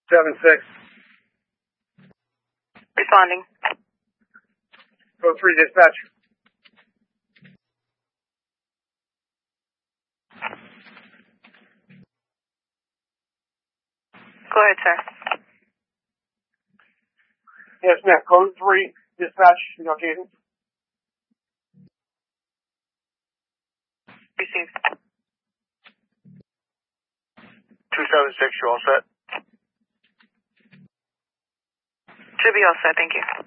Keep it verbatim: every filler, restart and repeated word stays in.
seven six. Responding. Code three dispatch. Go ahead, sir. Yes, ma'am. Code three dispatch. You know, Jason? Received. two seven six, you all set? Should be all set, thank you.